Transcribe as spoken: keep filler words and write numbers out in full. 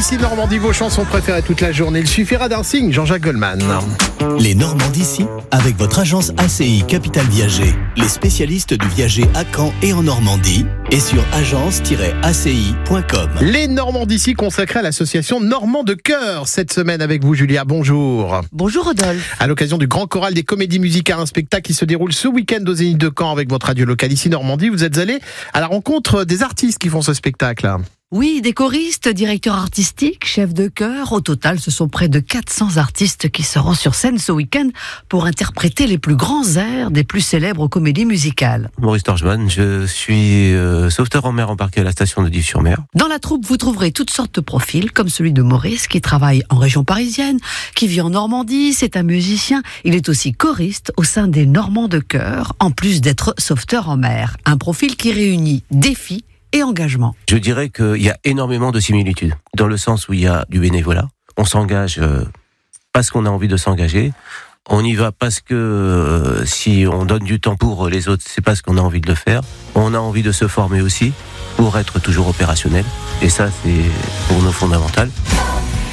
d'ici Normandie, vos chansons préférées toute la journée. Il suffira d'un signe, Jean-Jacques Goldman. Les Normands d'ici, avec votre agence A C I Capital Viager. Les spécialistes du viager à Caen et en Normandie. Et sur agence tiret a c i point com. Les Normands d'ici consacrés à l'association Normand de Cœur. Cette semaine avec vous, Julia, bonjour. Bonjour Rodolphe. À l'occasion du Grand Choral des Comédies Musicales, un spectacle qui se déroule ce week-end au Zénith de Caen avec votre radio locale ici Normandie. Vous êtes allé à la rencontre des artistes qui font ce spectacle. Oui, des choristes, directeurs artistiques, chefs de chœur. Au total, ce sont près de quatre cents artistes qui seront sur scène ce week-end pour interpréter les plus grands airs des plus célèbres comédies musicales. Maurice Torgeman, je suis euh, sauveteur en mer embarqué à la station de Dives-sur-Mer. Dans la troupe, vous trouverez toutes sortes de profils, comme celui de Maurice, qui travaille en région parisienne, qui vit en Normandie, c'est un musicien. Il est aussi choriste au sein des Normands de Chœur, en plus d'être sauveteur en mer. Un profil qui réunit défi et engagement. Je dirais qu'il y a énormément de similitudes, dans le sens où il y a du bénévolat. On s'engage euh, parce qu'on a envie de s'engager. On y va parce que euh, si on donne du temps pour les autres, c'est parce qu'on a envie de le faire. On a envie de se former aussi pour être toujours opérationnel. Et ça, c'est pour nous fondamental.